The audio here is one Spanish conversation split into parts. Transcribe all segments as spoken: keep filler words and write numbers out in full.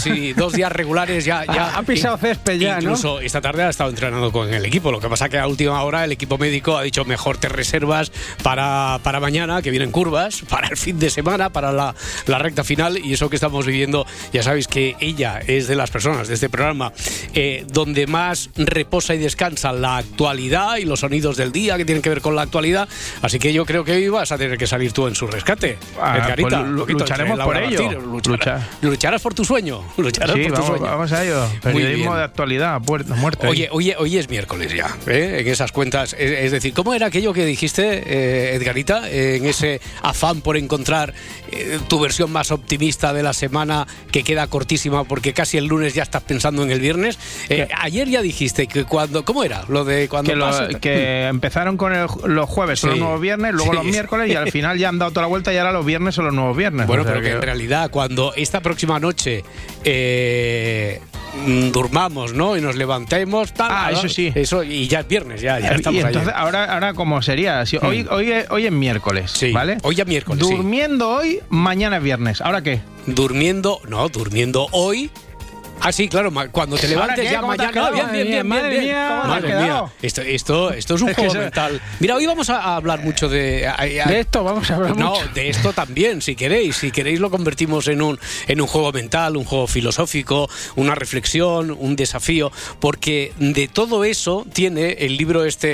Sí, dos días regulares ya... ya ha pisado césped ya, ¿no? Incluso esta tarde ha estado entrenando con el equipo. Lo que pasa que a última hora el equipo médico ha dicho mejor te reservas para, para mañana, que vienen curvas, para el fin de semana, para la, la recta final. Y eso que estamos viviendo, ya sabéis que ella es de las personas de este programa eh, donde más reposa y descansa la actualidad y los sonidos del día que tienen que ver con la actualidad. Así que yo creo que hoy vas a tener que salir tú en su rescate. Ah, Edgarita, pues poquito, lucharemos por ello. Martín, lucharás, lucharás por tu sueño. Lucharás sí, por tu vamos, sueño. vamos a ello. Periodismo de actualidad, muerte. Oye, oye, hoy es miércoles ya, ¿eh? En esas cuentas. Es, es decir, ¿cómo era aquello que dijiste, eh, Edgarita, eh, en ese afán por encontrar eh, tu versión más optimista de la semana, que queda cortísima porque casi el lunes ya estás pensando en el viernes? Eh, ayer ya dijiste que cuando... ¿Cómo era? Lo de cuando que, lo, pasa... que empezaron con el, los jueves, son sí, los nuevos viernes, luego sí, los miércoles y al final ya han dado toda la vuelta y ahora los viernes son los nuevos viernes. Bueno, o sea pero que, que en realidad cuando esta próxima noche eh, durmamos, ¿no? Y nos levantemos, tal, ah, ¿no? eso sí, eso y ya es viernes, ya, ya estamos. Y entonces ahí. ahora, ahora cómo sería, si hoy, hmm. hoy, hoy es miércoles, sí, ¿vale? Hoy ya miércoles. Durmiendo sí. hoy, mañana es viernes. ¿Ahora qué? Durmiendo, no, durmiendo hoy. Ah, sí, claro, cuando te levantes ya mañana. No, bien, bien, bien, madre bien, mía, madre mía. Esto, esto, esto es un es juego mental. Mira, hoy vamos a hablar mucho de. A, a, de esto vamos a hablar no, mucho. No, de esto también, si queréis. Si queréis lo convertimos en un, en un juego mental, un juego filosófico, una reflexión, un desafío, porque de todo eso tiene el libro este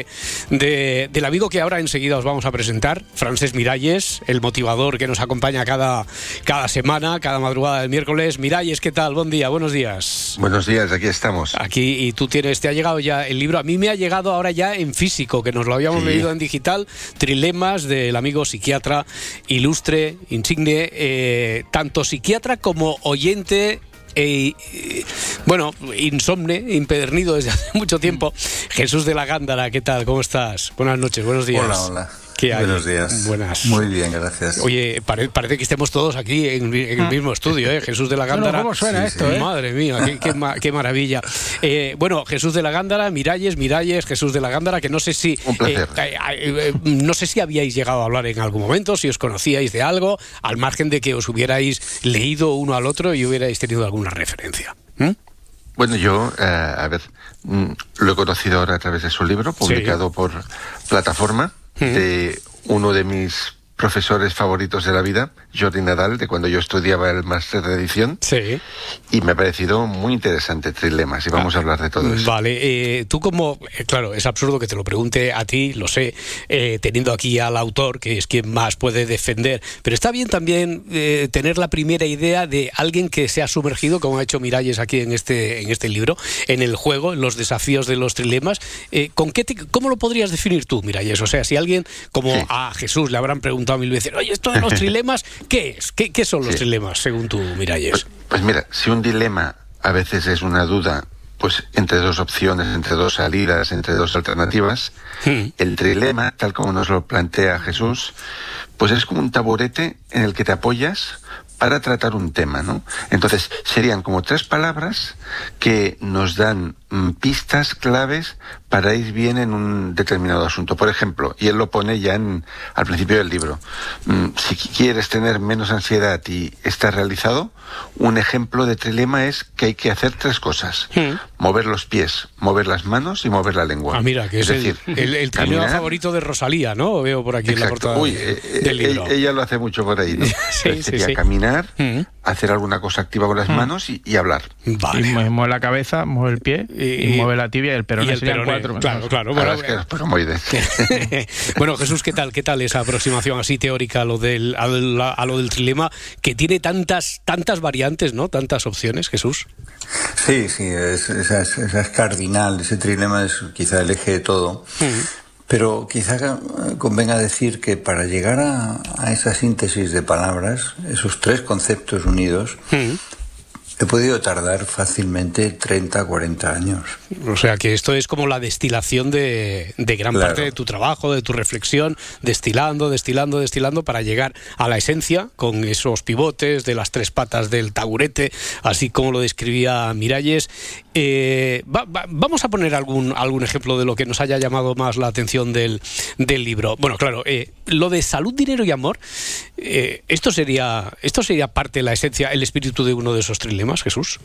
de, del amigo que ahora enseguida os vamos a presentar, Francesc Miralles, el motivador que nos acompaña cada, cada semana, cada madrugada del miércoles. Miralles, ¿qué tal? Buen día, buenos días. Buenos días, aquí estamos. Aquí, y tú tienes, te ha llegado ya el libro. A mí me ha llegado ahora ya en físico, que nos lo habíamos sí. leído en digital. Trilemas del amigo psiquiatra, ilustre, insigne, eh, tanto psiquiatra como oyente. Eh, eh, bueno, insomne, impedernido desde hace mucho tiempo. Jesús de la Gándara, ¿qué tal? ¿Cómo estás? Buenas noches, buenos días. Hola, hola. ¿Qué hay? Buenos días. Buenas. Muy bien, gracias. Oye, pare, parece que estemos todos aquí en, en el mismo estudio, ¿eh? Jesús de la Gándara. No, ¿cómo suena sí, esto, eh? Madre mía, qué, qué, qué maravilla. Eh, bueno, Jesús de la Gándara, Miralles, Miralles, Jesús de la Gándara, que no sé si... Un placer. Eh, eh, eh, no sé si habíais llegado a hablar en algún momento, si os conocíais de algo, al margen de que os hubierais leído uno al otro y hubierais tenido alguna referencia. ¿Mm? Bueno, yo, eh, a ver, mm, lo he conocido ahora a través de su libro, publicado sí. por Plataforma, ¿Mm? de uno de mis profesores favoritos de la vida, Jordi Nadal, de cuando yo estudiaba el máster de edición. Sí. Y me ha parecido muy interesante Trilemas, y vamos ah, a hablar de todo eso. Vale, eh, tú como, eh, claro, es absurdo que te lo pregunte a ti, lo sé, eh, teniendo aquí al autor, que es quien más puede defender, pero está bien también eh, tener la primera idea de alguien que se ha sumergido, como ha hecho Miralles aquí en este, en este libro, en el juego, en los desafíos de los trilemas. Eh, ¿con qué te, ¿Cómo lo podrías definir tú, Miralles? O sea, si alguien, como sí. a Jesús le habrán preguntado a mil veces, oye, esto de los trilemas, ¿qué es? ¿Qué, qué son los sí. trilemas, según tú, Miralles? Pues, pues mira, si un dilema a veces es una duda, pues entre dos opciones, entre dos salidas, entre dos alternativas, hmm. el trilema, tal como nos lo plantea Jesús, pues es como un taburete en el que te apoyas para tratar un tema, ¿no? Entonces, serían como tres palabras que nos dan mm, pistas claves para ir bien en un determinado asunto. Por ejemplo, y él lo pone ya en, al principio del libro, mm, si quieres tener menos ansiedad y estar realizado, un ejemplo de trilema es que hay que hacer tres cosas. ¿Mm? Mover los pies, mover las manos y mover la lengua. Ah, mira, que es, es decir, el, el, el trilema caminar, favorito de Rosalía, ¿no? Veo por aquí exacto. en la portada Uy, eh, del libro. Ella, ella lo hace mucho por ahí, ¿no? sí, sí, sí. Caminar, ¿Mm? hacer alguna cosa activa con las manos y, y hablar. Vale. Y mueve la cabeza, mueve el pie y, y mueve la tibia y el peroné. Y el peroné, cuatro. Claro, claro. Bueno, bueno, es que es bueno, Jesús, ¿qué tal? ¿Qué tal esa aproximación así teórica a lo del, a lo, a lo del trilema, que tiene tantas, tantas variantes, ¿no? Tantas opciones, Jesús. Sí, sí, es, esa, es, esa es cardinal. Ese trilema es quizá el eje de todo. Mm. Pero quizá convenga decir que para llegar a, a esa síntesis de palabras, esos tres conceptos unidos, mm. he podido tardar fácilmente treinta, cuarenta años. O sea que esto es como la destilación de, de gran claro. parte de tu trabajo, de tu reflexión, destilando, destilando, destilando para llegar a la esencia con esos pivotes de las tres patas del taburete, así como lo describía Miralles. Eh, va, va, vamos a poner algún, algún ejemplo de lo que nos haya llamado más la atención del, del libro. Bueno, claro, eh, lo de salud, dinero y amor, eh, esto sería, esto sería parte de la esencia, el espíritu de uno de esos trilemas. más, Jesús?